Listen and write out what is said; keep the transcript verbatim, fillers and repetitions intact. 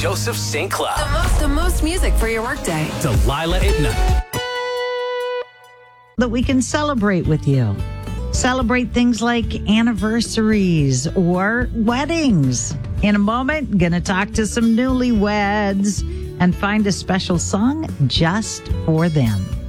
Joseph Saint Cloud. The most, the most music for your workday. Delilah at night. That we can celebrate with you. Celebrate things like anniversaries or weddings. In a moment, going to talk to some newlyweds and find a special song just for them.